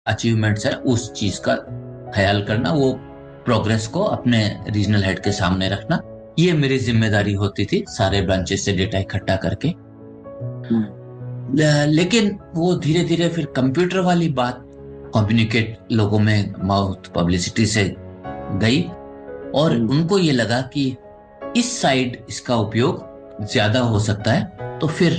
Achievements है उस चीज का ख्याल करना, वो प्रोग्रेस को अपने रीजनल हेड के सामने रखना, ये मेरी जिम्मेदारी होती थी सारे ब्रांचेस से डेटा इकट्ठा करके। हम्म। लेकिन वो धीरे धीरे फिर कंप्यूटर वाली बात कम्युनिकेट लोगों में माउथ पब्लिसिटी से गई, और हम्म। उनको ये लगा कि इस साइड इसका उपयोग ज्यादा हो सकता है, तो फिर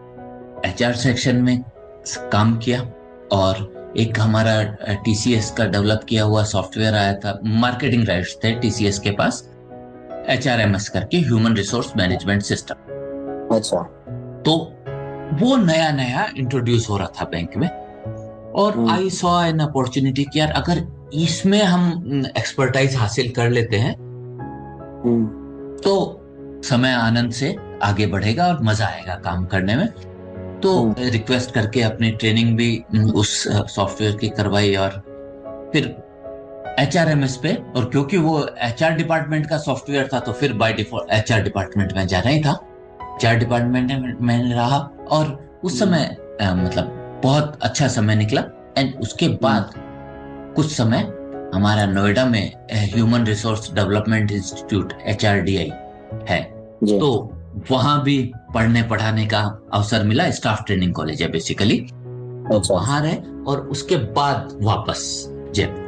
एचआर सेक्शन में काम किया। और एक हमारा टीसीएस का डेवलप किया हुआ सॉफ्टवेयर आया था, मार्केटिंग राइट्स थे टीसीएस के पास, एचआरएमएस करके, ह्यूमन रिसोर्स मैनेजमेंट सिस्टम। अच्छा। तो वो नया नया इंट्रोड्यूस हो रहा था बैंक में, और हम्म। आई सॉ एन अपॉर्चुनिटी कि यार अगर इसमें हम एक्सपर्टाइज हासिल कर लेते हैं हम्म। तो समय आनंद से आगे बढ़ेगा और मजा आएगा काम करने में। तो हम्म। रिक्वेस्ट करके अपनी ट्रेनिंग भी उस सॉफ्टवेयर की करवाई, और फिर एचआरएमएस पे, और क्योंकि वो एचआर डिपार्टमेंट का सॉफ्टवेयर था तो फिर बाय डिफॉल्ट एचआर डिपार्टमेंट में जाना ही था। एचआर डिपार्टमेंट में मैंने रहा, और उस हम्म। समय मतलब बहुत अच्छा समय निकला। एंड उसके हम्म। बाद कुछ समय हमारा नोएडा में ह्यूमन रिसोर्स डेवलपमेंट इंस्टीट्यूट एचआरडीआई है, जी। तो वहां भी पढ़ने पढ़ाने का अवसर मिला। स्टाफ ट्रेनिंग कॉलेज है बेसिकली, तो अच्छा। वहां रहे, और उसके बाद वापस जयपुर।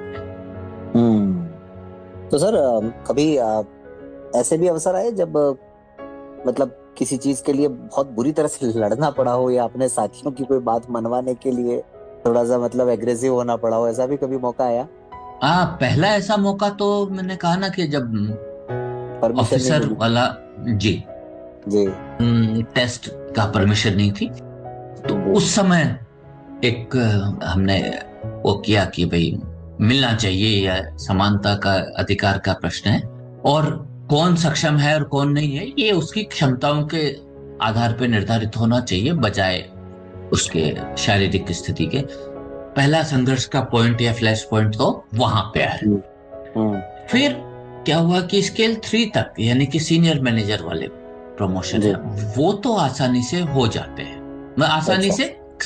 हम्म। तो सर कभी ऐसे भी अवसर आए जब मतलब किसी चीज के लिए बहुत बुरी तरह से लड़ना पड़ा हो, या अपने साथियों की कोई बात मनवाने के लिए थोड़ा सा मतलब एग्रेसिव होना पड़ा हो, ऐसा भी कभी मौका आया? हाँ, पहला ऐसा मौका तो मैंने कहा ना कि जब परमिशन नहीं ऑफिसर मिली? वाला, जी, जी। टेस्ट का परमिशन नहीं थी, तो जी। उस समय एक हमने वो किया कि भाई मिलना चाहिए, या समानता का अधिकार का प्रश्न है, और कौन सक्षम है और कौन नहीं है ये उसकी क्षमताओं के आधार पर निर्धारित होना चाहिए, बजाय उसके शारीरिक स्थिति के। पहला संघर्ष का पॉइंट या फ्लैश पॉइंट तो वहां पे है। हम्म। हम्म। फिर क्या हुआ कि स्केल 3 तक, यानी कि सीनियर मैनेजर वाले प्रमोशन है, जी। वो तो आसानी से हो जाते हैं। मैं आसानी अच्छा। से,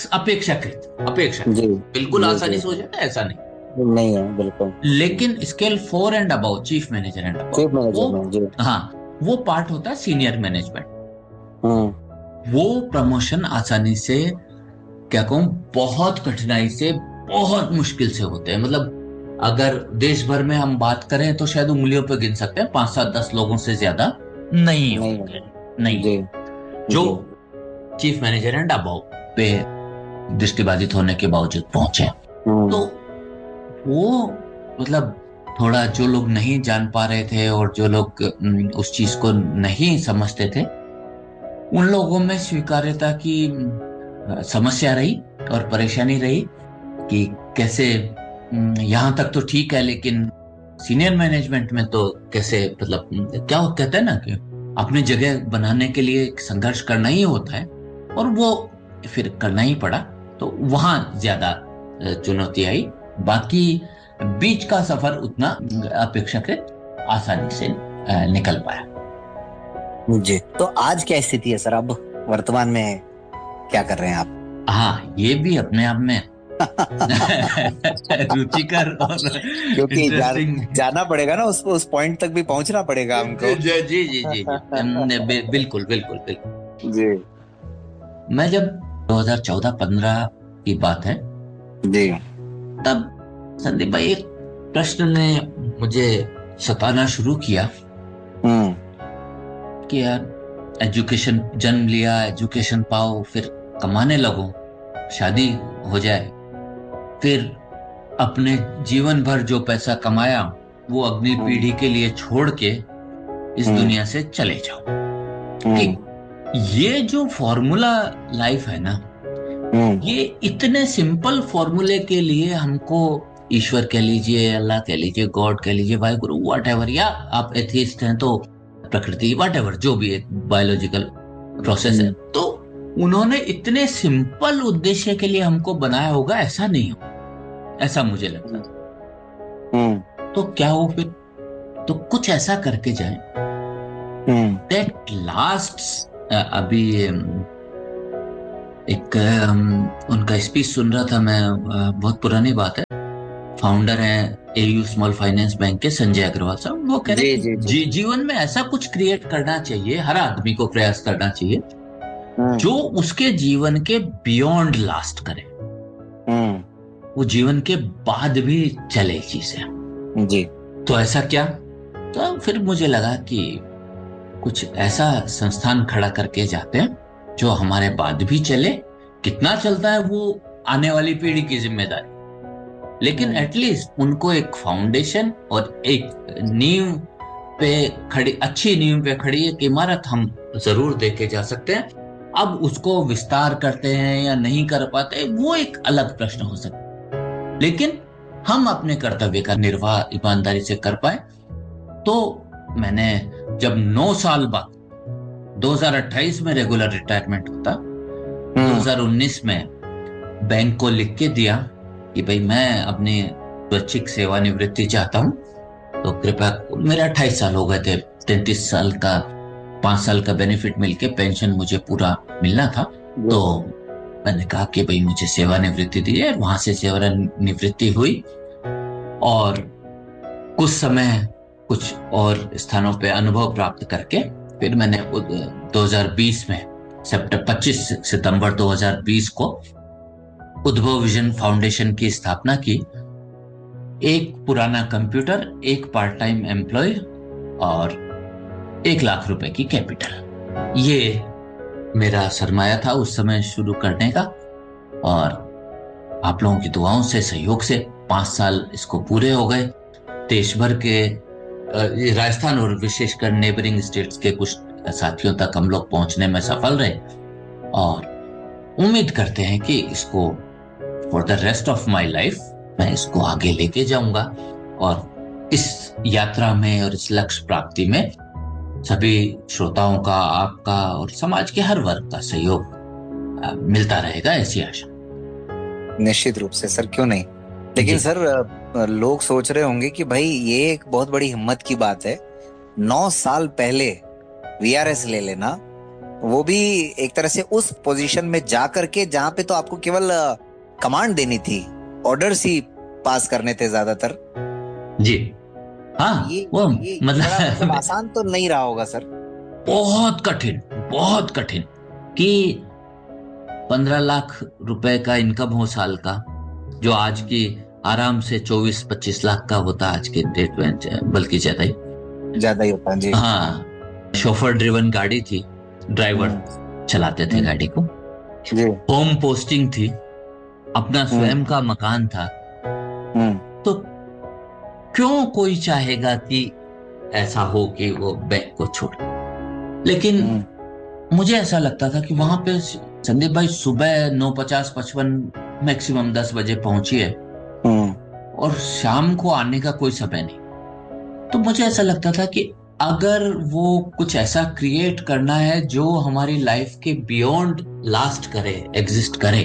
जी। अपेक्षाकृत बिल्कुल जी। आसानी जी। से हो जाता है ऐसा नहीं। नहीं है बिल्कुल। लेकिन scale 4 and about, chief manager and chief about, वो, मैनेजर में जी। हाँ, वो पार्ट होता है सीनियर मैनेजमेंट। हम्म। वो प्रमोशन आसानी से, क्या कहूं, बहुत कठिनाई से, बहुत मुश्किल से होते हैं। मतलब अगर देश भर में हम बात करें तो शायद उंगलियों पर गिन सकते हैं, 5 7 10 लोगों से ज्यादा नहीं नहीं होंगे, है। नहीं जी। होंगे जो जी। चीफ मैनेजर एंड अबाउ पे दृष्टिबाधित होने के बावजूद पहुंचे। तो हम्म। वो, मतलब थोड़ा जो लोग नहीं जान पा रहे थे और जो लोग उस चीज को नहीं समझते थे, उन लोगों में स्वीकार्यता की समस्या रही और परेशानी रही कि कैसे, यहाँ तक तो ठीक है लेकिन सीनियर मैनेजमेंट में तो कैसे, मतलब क्या वो कहते हैं ना कि अपनी जगह बनाने के लिए संघर्ष करना ही होता है, और वो फिर करना ही पड़ा। तो वहां ज्यादा चुनौती आई। बाकी बीच का सफर उतना अपेक्षाकृत आसानी से निकल पाया। जी। तो आज क्या स्थिति है सर, अब वर्तमान में क्या कर रहे हैं आप? हाँ, ये भी अपने आप में रुचिकर और क्योंकि इंटरेस्टिंग। जाना पड़ेगा ना, उस पॉइंट तक भी पहुंचना पड़ेगा जी हमको। जी जी जी जी जी, बिल्कुल बिल्कुल बिल्कुल। जी। मैं जब 2014-15 की बात है, जी। तब संदीप भाई एक प्रश्न ने मुझे सताना शुरू किया हम्म। कि यार, एजुकेशन, जन्म लिया, एजुकेशन पाओ, फिर कमाने लगो, शादी हो जाए, फिर अपने जीवन भर जो पैसा कमाया वो अगली हम्म। पीढ़ी के लिए छोड़ के इस हम्म। दुनिया से चले जाओ। कि हम्म। ये जो फॉर्मूला लाइफ है ना, हम्म। ये इतने सिंपल फॉर्मूले के लिए हमको ईश्वर कह लीजिए, अल्लाह कह लीजिए, गॉड कह लीजिए, वाहिगुरु, वट एवर, या आप एथिस्ट हैं तो प्रकृति, वट एवर, जो भी एक बायोलॉजिकल प्रोसेस है, हम्म। तो उन्होंने इतने सिंपल उद्देश्य के लिए हमको बनाया होगा ऐसा नहीं हो, ऐसा मुझे लगता था। हम्म। तो क्या हो फिर, तो कुछ ऐसा करके जाए हम्म। That last. अभी एक उनका स्पीच सुन रहा था मैं, बहुत पुरानी बात है। फाउंडर हैं एयू स्मॉल फाइनेंस बैंक के संजय अग्रवाल साहब। वो कह रहे जी कि जी जी। जीवन में ऐसा कुछ क्रिएट करना चाहिए, हर आदमी को प्रयास करना चाहिए हम्म जो उसके जीवन के बियॉन्ड लास्ट करे, हम्म। वो जीवन के बाद भी चले चीजें। जी। तो ऐसा क्या? तो फिर मुझे लगा कि कुछ ऐसा संस्थान खड़ा करके जाते हैं जो हमारे बाद भी चले। कितना चलता है वो आने वाली पीढ़ी की जिम्मेदारी, लेकिन हम्म एटलीस्ट उनको एक फाउंडेशन और एक नींव पे खड़ी, अच्छी नींव पे खड़ी एक इमारत हम जरूर देके जा सकते हैं। अब उसको विस्तार करते हैं या नहीं कर पाते वो एक अलग प्रश्न हो सकता है, लेकिन हम अपने कर्तव्य का निर्वाह ईमानदारी से कर पाए। तो मैंने जब 9 साल बाद 2028 में रेगुलर रिटायरमेंट होता, हम्म 2019 में बैंक को लिख के दिया कि भाई मैं अपनी स्वैच्छिक सेवानिवृत्ति चाहता हूं, तो कृपया, मेरे 28 साल हो गए थे, 33 साल का 5 साल का बेनिफिट मिलके पेंशन मुझे पूरा मिलना था। जी। तो मैंने कहा कि भाई मुझे सेवानिवृत्ति दी है। वहां से सेवानिवृत्ति हुई और कुछ समय कुछ और स्थानों पे अनुभव प्राप्त करके फिर मैंने 2020 में 25 सितंबर 2020 को उद्भव विजन फाउंडेशन की स्थापना की। एक पुराना कंप्यूटर, एक पार्ट टाइम एम्प्लॉय और 1 लाख रुपए की कैपिटल, ये मेरा सरमाया था उस समय शुरू करने का। और आप लोगों की दुआओं से, सहयोग से 5 साल इसको पूरे हो गए। देश भर के ये राजस्थान और विशेषकर नेबरिंग स्टेट्स के कुछ साथियों तक हम लोग पहुंचने में सफल रहे और उम्मीद करते हैं कि इसको for the rest of my life मैं इसको आगे लेके जाऊंगा। और इस यात्रा में और इस लक्ष्य प्राप्ति में सभी श्रोताओं का, आपका और समाज के हर वर्ग का सहयोग मिलता रहेगा, ऐसी आशा। निश्चित रूप से सर, क्यों नहीं। लेकिन जी। सर लोग सोच रहे होंगे कि भाई ये एक बहुत बड़ी हिम्मत की बात है, 9 साल पहले वीआरएस ले लेना, वो भी एक तरह से उस पोजीशन में जा करके जहां पे तो आपको केवल कमांड देनी थी, ऑर्डर्स ही पास करने थे ज्यादातर। जी हाँ। ये वो ये बड़ा मतलब मतलब आसान तो नहीं रहा होगा सर। बहुत कठिन, बहुत कठिन कि 15 लाख रुपए का इनकम हो साल का, जो आज की आराम से 24-25 लाख का होता आज के डेट में, बल्कि ज्यादा ही। ज्यादा ही होता है जी। हाँ, शोफर ड्रिवन गाड़ी थी, ड्राइवर चलाते थे गाड़ी को। जी। होम पोस्टिंग थी, अपना स्वयं का मकान था। हम्म तो क्यों कोई चाहेगा कि ऐसा हो कि वो बैंक को छोड़े? लेकिन मुझे ऐसा लगता था कि वहां पे संदीप भाई सुबह 9:50, 55, मैक्सिमम 10 बजे पहुंचिए और शाम को आने का कोई समय नहीं। तो मुझे ऐसा लगता था कि अगर वो कुछ ऐसा क्रिएट करना है जो हमारी लाइफ के बियॉन्ड लास्ट करे, एग्जिस्ट करे,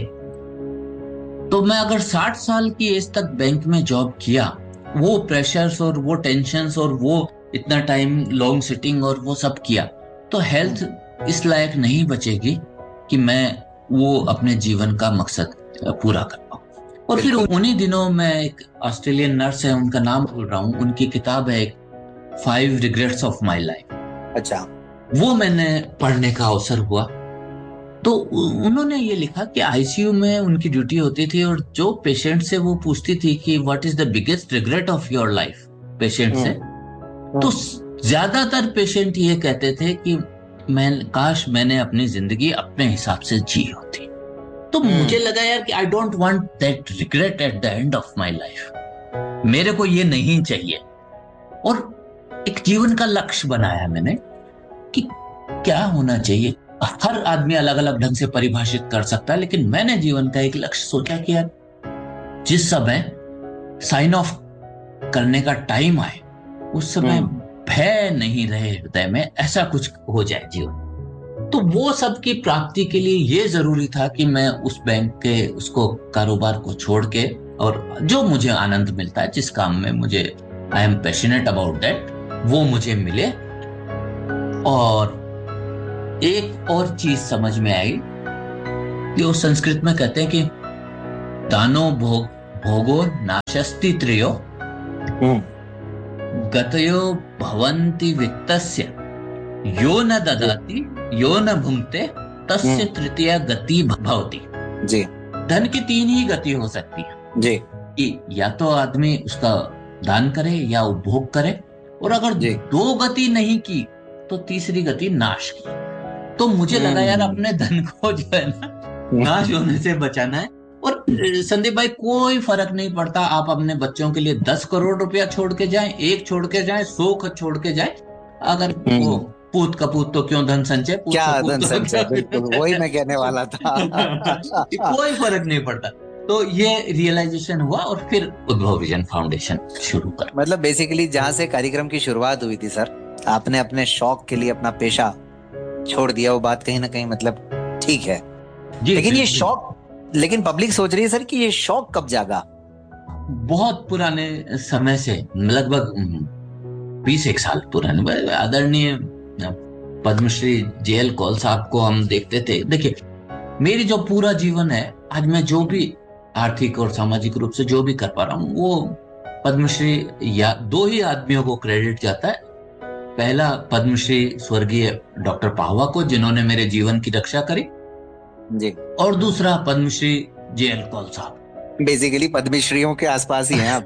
तो मैं अगर 60 साल की एज तक बैंक में जॉब किया, वो प्रेशर्स और वो टेंशन्स और वो इतना टाइम लॉन्ग सिटिंग और वो सब किया, तो हेल्थ इस लायक नहीं बचेगी कि मैं वो अपने जीवन का मकसद पूरा कर पाऊं। और फिर उन्हीं दिनों में एक ऑस्ट्रेलियन नर्स है, उनका नाम भूल रहा हूँ, उनकी किताब है 5 रिग्रेट्स ऑफ माई लाइफ। अच्छा। वो मैंने पढ़ने का अवसर हुआ। तो उन्होंने ये लिखा कि आईसीयू में उनकी ड्यूटी होती थी और जो पेशेंट से वो पूछती थी कि what is the biggest regret of your life, patient से, तो ज्यादातर पेशेंट ये कहते थे कि काश मैंने अपनी जिंदगी अपने हिसाब से जी होती। तो मुझे लगा यार कि I don't want that regret at the end of my life, मेरे को ये नहीं चाहिए। और एक जीवन का लक्ष्य बनाया मैंने कि क्या होना चाहिए। हर आदमी अलग अलग ढंग से परिभाषित कर सकता है, लेकिन मैंने जीवन का एक लक्ष्य सोचा कि यार जिस समय साइन ऑफ करने का टाइम आए उस समय भय नहीं रहे हृदय में, ऐसा कुछ हो जाए जीवन। तो वो सब की प्राप्ति के लिए ये जरूरी था कि मैं उस बैंक के उसको कारोबार को छोड़ के, और जो मुझे आनंद मिलता है, जिस काम में मुझे I am passionate about that, वो मुझे मिले। और एक और चीज समझ में आई कि वो संस्कृत में कहते हैं कि दानो भोगो नाशस्ति त्रयो गतयो भवन्ति वित्तस्य यो न ददाति यो न भुंक्ते तस्य तृतीया गति भवति। जी। धन की 3 ही गति हो सकती है जी। कि या तो आदमी उसका दान करे या उपभोग करे, और अगर 2 गति नहीं की तो तीसरी गति नाश की। तो मुझे लगा यार अपने धन को जो है ना नाश होने से बचाना है। और संदीप भाई कोई फर्क नहीं पड़ता, आप अपने बच्चों के लिए 10 करोड़ रुपया छोड़ के जाएं, 1 छोड़ के जाएं, 100 छोड़ के जाएं, अगर वो पूत कपूत तो क्यों धन संचय, क्या धन संचय, बिल्कुल वही मैं कहने वाला था। कोई फर्क नहीं पड़ता। तो ये रियलाइजेशन हुआ और फिर उद्भव विजन फाउंडेशन शुरू कर। मतलब बेसिकली जहाँ से कार्यक्रम की शुरुआत हुई थी सर, आपने अपने शौक के लिए अपना पेशा छोड़ दिया, वो बात कहीं ना कहीं मतलब ठीक है। लेकिन ये शौक, लेकिन पब्लिक सोच रही है सर कि ये शौक कब जागा? बहुत पुराने समय से, लगभग 20 साल पुराने। आदरणीय पद्मश्री JL कौल साहब को हम देखते थे। देखिए मेरी जो पूरा जीवन है, आज मैं जो भी आर्थिक और सामाजिक रूप से जो भी कर पा रहा हूँ, वो पद्मश्री या 2 ही आदमियों को क्रेडिट जाता है। पहला पद्मश्री स्वर्गीय डॉक्टर पाहवा को, जिन्होंने मेरे जीवन की रक्षा करी जी, और दूसरा पद्मश्री JL कौल साहब। बेसिकली पद्मश्रीयों के आसपास ही हैं आप।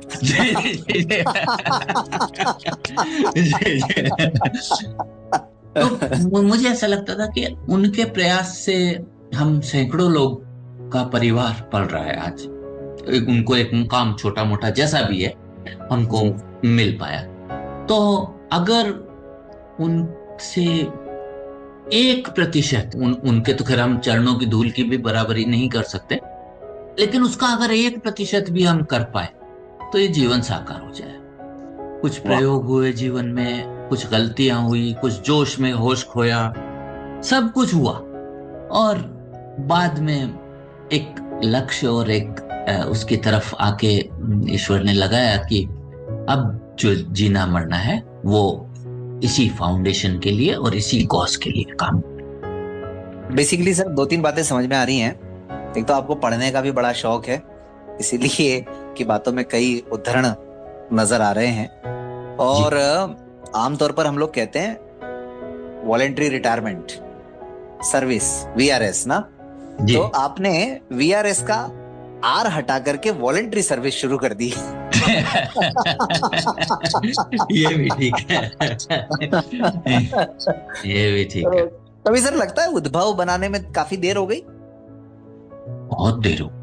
तो मुझे ऐसा लगता था कि उनके प्रयास से हम सैकड़ों लोग का परिवार पल रहा है आज। उनको एक मुकाम छोटा मोटा जैसा भी है हमको मिल पाया। तो अगर उनसे 1%, उनके तो खैर हम चरणों की धूल की भी बराबरी नहीं कर सकते, लेकिन उसका अगर 1% भी हम कर पाए तो ये जीवन साकार हो जाए। कुछ प्रयोग हुए जीवन में, कुछ गलतियां हुई, कुछ जोश में होश खोया, सब कुछ हुआ, और बाद में एक लक्ष्य और एक उसकी तरफ आके ईश्वर ने लगाया कि अब जो जीना मरना है वो इसी फाउंडेशन के लिए और इसी कॉज के लिए काम। बेसिकली सर 2-3 बातें समझ में आ रही हैं। एक तो आपको पढ़ने का भी बड़ा शौक है, इसीलिए की बातों में कई उदाहरण नजर आ रहे हैं, और आमतौर पर हम लोग कहते हैं वॉलेंट्री रिटायरमेंट सर्विस, VRS ना, तो आपने VRS का R हटा करके वॉलेंट्री सर्विस शुरू कर दी। ये भी ठीक है। ये भी ठीक है। तभी सर लगता है उद्भव बनाने में काफी देर हो गई। बहुत देर हो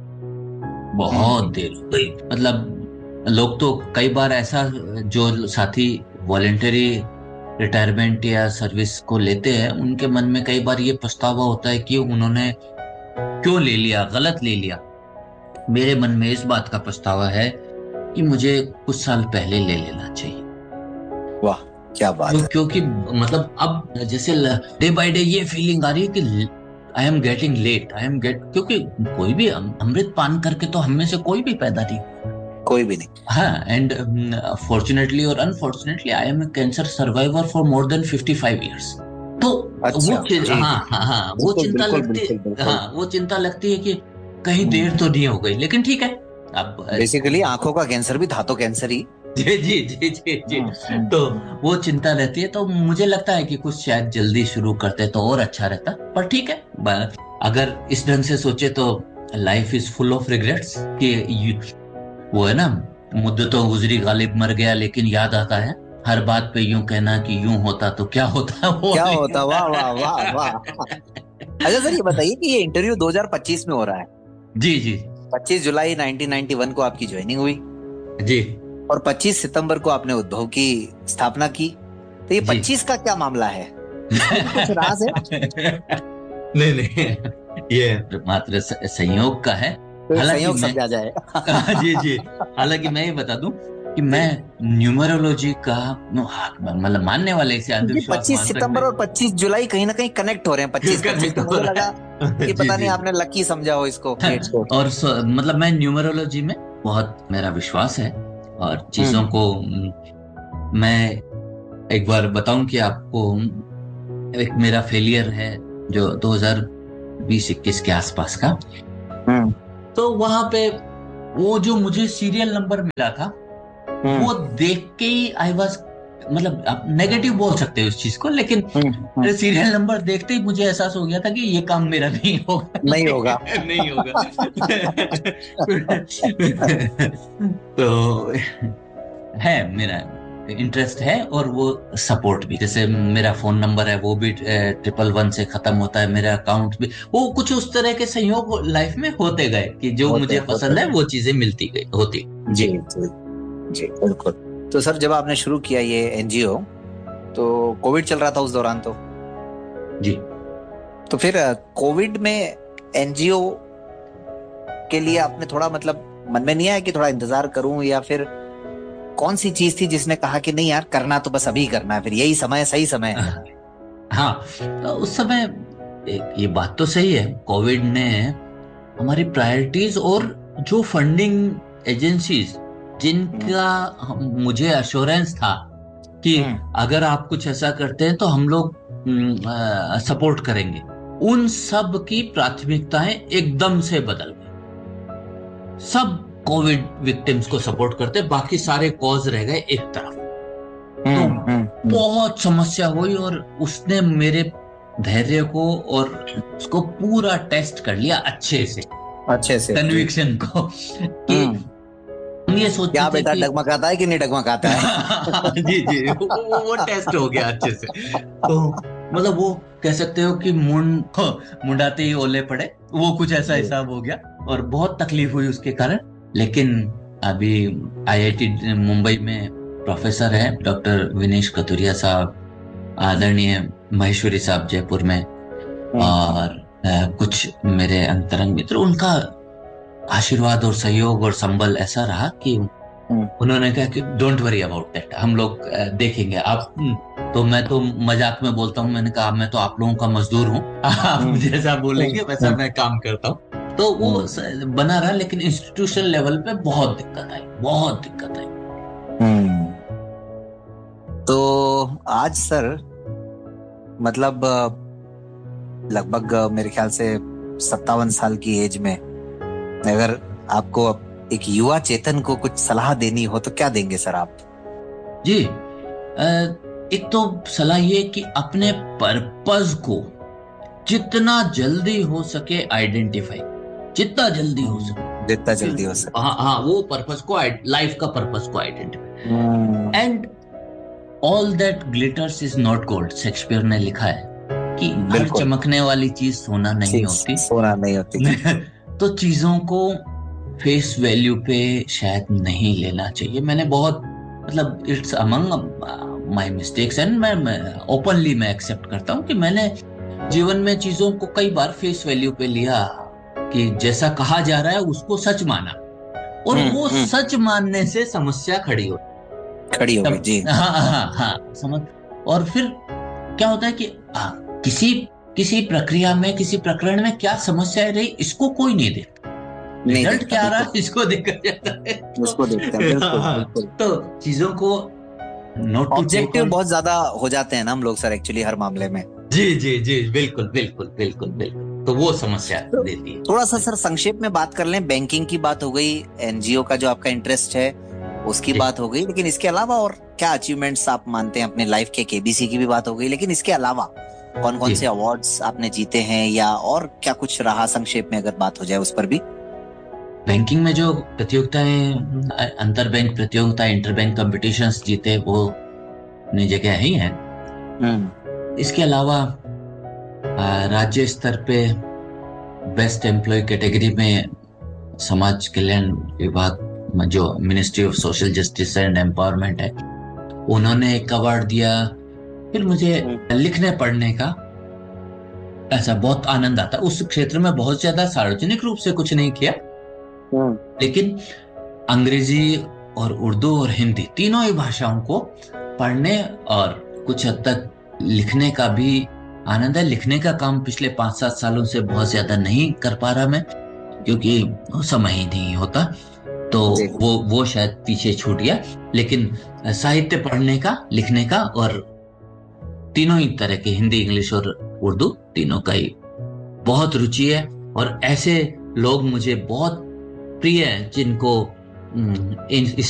गई। मतलब लोग तो कई बार ऐसा, जो साथी वॉलेंटरी रिटायरमेंट या सर्विस को लेते हैं, उनके मन में कई बार ये पछतावा होता है कि उन्होंने क्यों ले लिया, गलत ले लिया। मेरे मन में इस बात का पछतावा है कि मुझे कुछ साल पहले ले लेना चाहिए। वाह क्या बात है। क्योंकि मतलब अब जैसे डे बाय डे ये फीलिंग आ रही है कि आई एम गेटिंग लेट, क्योंकि कोई भी अमृत पान करके तो हम में से कोई भी पैदा नहीं, कोई भी नहीं। हाँ, एंड फॉर्चुनेटली और unfortunately I M A cancer survivor for more than 55 years। तो अच्छा, वो चिंता लगती है, वो चिंता लगती है कि कहीं देर तो नहीं हो गई। लेकिन ठीक है, अब बेसिकली आंखों का कैंसर भी धातु कैंसर ही। जी। तो वो चिंता रहती है। तो मुझे लगता है कि कुछ शायद जल्दी शुरू करते तो और अच्छा रहता, पर ठीक है, अगर इस ढंग से सोचे तो life is full of regrets. कि वो है ना, मुद्दतों गुजरी गालिब मर गया, लेकिन याद आता है हर बात पे यूं कहना कि यूं होता तो क्या होता। क्या होता। वाह वाह वाह वाह। अच्छा सर ये बताइए कि ये इंटरव्यू 2025 में हो रहा है। जी 25 जुलाई 1991 को आपकी ज्वाइनिंग हुई जी, और 25 सितंबर को आपने उद्भव की स्थापना की। तो ये 25 का क्या मामला है? कुछ राज है? नहीं, ये मात्र संयोग का है। संयोग समझा जाए। जी। हालांकि मैं ये बता दूं कि मैं न्यूमरोलॉजी का मतलब मानने वाले से 25 सितंबर और 25 जुलाई कहीं ना कहीं कनेक्ट हो रहे हैं। 25 तो मुझे लगा कि पता नहीं आपने लकी समझा हो इसको। और मतलब मैं न्यूमरोलॉजी में बहुत मेरा विश्वास है, और चीजों को मैं एक बार बताऊं कि आपको, एक मेरा फेलियर है जो 20-21 के आसपास का। तो वहां पे वो जो मुझे सीरियल नंबर मिला था, वो देख के ही आई वाज, मतलब आप नेगेटिव बोल सकते हो उस चीज को, लेकिन सीरियल नंबर देखते ही मुझे एहसास हो गया था कि ये काम मेरा नहीं होगा, नहीं होगा। नहीं होगा। तो है, मेरा इंटरेस्ट है, और वो सपोर्ट भी, जैसे मेरा फोन नंबर है वो भी 111 से खत्म होता है, मेरा अकाउंट भी, वो कुछ उस तरह के संयोग लाइफ में होते गए कि जो मुझे पसंद है वो चीजें मिलती गई होती। जी जी जी, बिल्कुल। तो सर, जब आपने शुरू किया ये एनजीओ, तो कोविड चल रहा था उस दौरान, तो जी, तो फिर कोविड में एनजीओ के लिए आपने थोड़ा, मतलब मन में नहीं आया कि थोड़ा इंतजार करूं, या फिर कौन सी चीज थी जिसने कहा कि नहीं यार, करना तो बस अभी करना है, फिर यही समय, सही समय है? हाँ, उस समय ये बात तो सही है, कोविड ने हमारी प्रायोरिटीज और जो फंडिंग एजेंसीज जिनका मुझे अश्योरेंस था कि अगर आप कुछ ऐसा करते हैं तो हम लोग सपोर्ट करेंगे, उन सब की प्राथमिकताएं एकदम से बदल गई। सब कोविड विक्टिम्स को सपोर्ट करते, बाकी सारे कॉज रह गए एक तरफ। तो बहुत समस्या हुई, और उसने मेरे धैर्य को और उसको पूरा टेस्ट कर लिया अच्छे से कन्विक्शन को, कि ये सोचते क्या बेटा कि डगमगाता है कि नहीं डगमगाता है। जी जी, वो टेस्ट हो गया अच्छे से। तो मतलब वो कह सकते हो कि मुंडाते ही ओले पड़े, वो कुछ ऐसा हिसाब हो गया, और बहुत तकलीफ हुई उसके कारण। लेकिन अभी IIT मुंबई में प्रोफेसर है डॉक्टर विनेश कथुरिया साहब, आदरणीय महेश्वरी साहब जयपुर में, और कुछ मेरे अंतरंग मित्र, उनका आशीर्वाद और सहयोग और संबल ऐसा रहा कि उन्होंने कहा कि डोंट वरी अबाउट दैट, हम लोग देखेंगे। आप तो मैं तो मजाक में बोलता हूँ, मैंने कहा मैं तो आप लोगों का मजदूर हूँ, आप जैसा बोलेंगे वैसा मैं काम करता हूँ। तो वो बना रहा, लेकिन इंस्टीट्यूशन लेवल पे बहुत दिक्कत आई, बहुत दिक्कत आई। तो आज सर, मतलब लगभग मेरे ख्याल से 57 साल की एज में, अगर आपको एक युवा चेतन को कुछ सलाह देनी हो तो क्या देंगे सर आप? जी, एक तो सलाह ये कि अपने पर्पस को जितना जल्दी हो सके आइडेंटिफाई, जितना जल्दी हो सके, हाँ, वो पर्पस को, लाइफ का पर्पस को identify. And all that glitters is not gold, Shakespeare ने लिखा है कि हर चमकने वाली चीज सोना नहीं होती। तो चीजों को फेस वैल्यू पे शायद नहीं लेना चाहिए। मैंने बहुत, मतलब it's among my mistakes, and मैं ओपनली मैं एक्सेप्ट करता हूँ कि मैंने जीवन में चीजों को कई बार फेस वैल्यू पे लिया, कि जैसा कहा जा रहा है उसको सच माना, और वो सच मानने से समस्या खड़ी हो गई जी। हाँ, समझ। और फिर क्या होता है कि किसी प्रक्रिया में, किसी प्रकरण में क्या समस्या रही, इसको कोई नहीं देखता, रिजल्ट क्या आ रहा है इसको देखा जाता है, उसको देखते हैं। बिल्कुल। तो चीजों को ऑब्जेक्टिव बहुत ज्यादा हो जाते हैं ना हम लोग सर, एक्चुअली हर मामले में। जी जी जी, बिल्कुल बिल्कुल बिल्कुल बिल्कुल, तो वो समस्या देती है। थोड़ा सा सर संक्षेप में बात कर लें, बैंकिंग की बात हो गई, एनजीओ का जो आपका इंटरेस्ट है उसकी बात हो गई, लेकिन इसके अलावा और क्या अचीवमेंट्स आप मानते हैं अपने लाइफ के? केबीसी की भी बात हो गई, लेकिन इसके अलावा कौन कौन से अवार्ड्स आपने जीते हैं, या और क्या कुछ रहा, संक्षेप में अगर बात हो जाए उस पर भी। बैंकिंग में जो प्रतियोगिताएं, अंतर बैंक प्रतियोगिता, इंटर बैंक कॉम्पिटिशन्स जीते, वो अपनी जगह ही हैं। इसके अलावा राज्य स्तर पे बेस्ट एम्प्लॉय कैटेगरी में समाज कल्याण विभाग, जो ministry of social justice and empowerment है, उन्होंने एक अवार्ड दिया। फिर मुझे लिखने पढ़ने का ऐसा बहुत आनंद आता। उस क्षेत्र में बहुत ज्यादा सार्वजनिक रूप से कुछ नहीं किया, लेकिन अंग्रेजी और उर्दू और हिंदी तीनों ही भाषाओं को पढ़ने और कुछ हद तक लिखने का भी आनंद है। लिखने का काम पिछले 5-7 सालों से बहुत ज्यादा नहीं कर पा रहा मैं, क्योंकि समय ही नहीं होता, तो वो शायद पीछे छूट गया। लेकिन साहित्य पढ़ने का, लिखने का, और तीनों ही तरह के, हिंदी, इंग्लिश और उर्दू, तीनों का ही बहुत रुचि है, और ऐसे लोग मुझे बहुत प्रिय हैं जिनको इस